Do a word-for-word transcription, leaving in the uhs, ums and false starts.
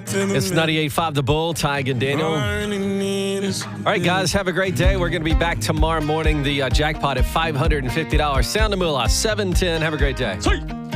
It's ninety-eight point five The Bull, Ty and Daniel. All right, guys, have a great day. We're going to be back tomorrow morning. The uh, jackpot at five hundred fifty dollars. Sound the moolah, seven ten. Have a great day. See.